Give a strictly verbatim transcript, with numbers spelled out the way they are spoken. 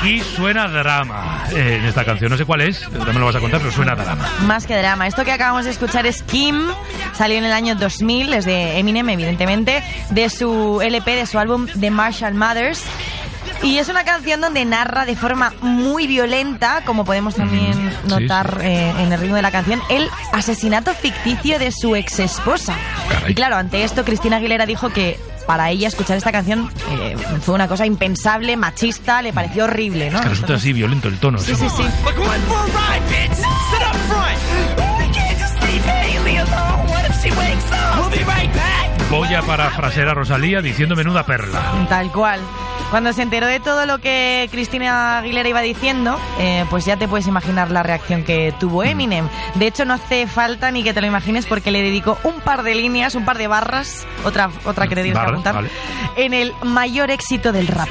y suena drama eh, en esta canción. No sé cuál es, no me lo vas a contar, pero suena drama. Más que drama. Esto que acabamos de escuchar es Kim, salió en el año dos mil, es de Eminem, evidentemente, de su L P, de su álbum The Marshall Mathers. Y es una canción donde narra de forma muy violenta, como podemos también mm, notar sí, sí. Eh, en el ritmo de la canción, el asesinato ficticio de su ex esposa. Caray. Y claro, ante esto Cristina Aguilera dijo que para ella escuchar esta canción eh, fue una cosa impensable, machista, le pareció horrible, ¿no? Es que resulta así violento el tono. Sí, sí, sí. Voy a parafrasear a Rosalía diciendo menuda perla. Tal cual. Cuando se enteró de todo lo que Cristina Aguilera iba diciendo, eh, pues ya te puedes imaginar la reacción que tuvo Eminem. De hecho, no hace falta ni que te lo imagines porque le dedicó un par de líneas, un par de barras, otra, otra que te tienes que apuntar, vale. En el mayor éxito del rap.